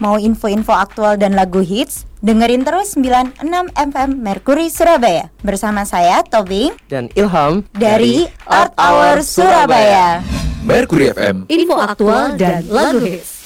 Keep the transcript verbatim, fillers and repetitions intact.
Mau info-info aktual dan lagu hits? Dengerin terus sembilan puluh enam F M Mercury Surabaya. Bersama saya Tobing dan Ilham dari Art Hour Surabaya. Mercury F M, info aktual dan lagu hits.